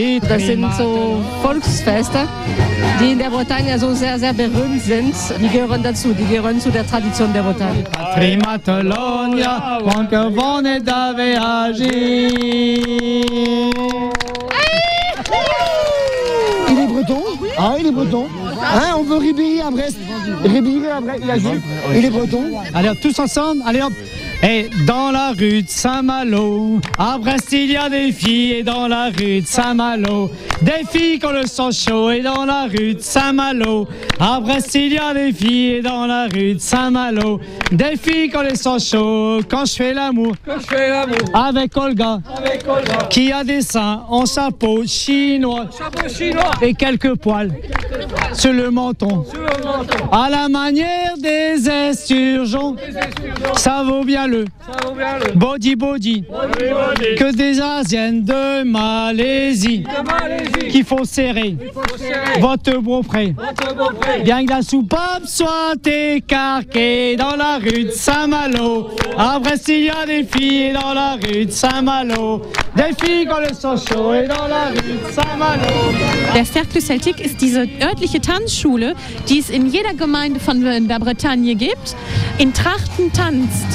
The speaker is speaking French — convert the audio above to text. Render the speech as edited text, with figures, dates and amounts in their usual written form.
Das sind so Volksfeste, die in der Bretagne so sehr, sehr berühmt sind. Die gehören dazu, die gehören zu der Tradition der Bretagne. Trimatolonia, quando vone da viaggi. Il est breton. Ah, il est breton. Hein, on veut Ribéry à Brest. Ribéry à Brest, il a dit. Il est breton. Allez, tous ensemble, allez hop. Et dans la rue de Saint-Malo, à Brest il y a des filles. Et dans la rue de Saint-Malo, des filles qui ont le sang chaud. Et dans la rue de Saint-Malo, à Brest il y a des filles. Et dans la rue de Saint-Malo, des filles qui ont le sang chaud. Quand je fais l'amour avec Olga, qui a des seins en chapeau chinois et quelques poils sur le menton, à la manière des esturgeons. Ça vaut bien le body que des Asiennes de Malaisie qu'il faut serrer votre beau-frère. Bien que la soupape soit écarquée dans la rue de Saint-Malo. À Brest il y a des filles dans la rue de Saint-Malo. Des filles qui ont le sang chaud et dans la rue de Saint-Malo. Der Cercle Celtique ist diese örtliche Tanzschule, die es in jeder Gemeinde von der Bretagne gibt. In Trachten tanzt